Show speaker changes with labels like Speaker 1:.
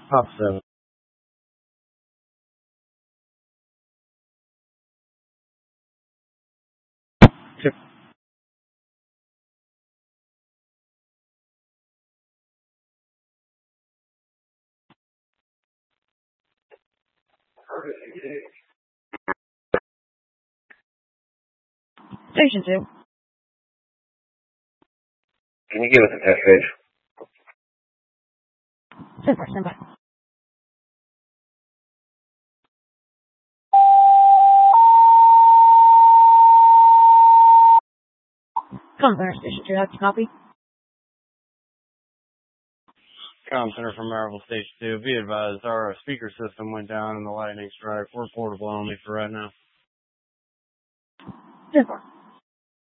Speaker 1: Pop 7. Chip.
Speaker 2: Station 2.
Speaker 3: Can you give us a test page?
Speaker 2: Stand by. Comm Center, Station 2. Have you copy?
Speaker 1: Comm Center from Maryville Station 2. Be advised, our speaker system went down in the lightning strike. We're portable only for right now.
Speaker 2: 10-4.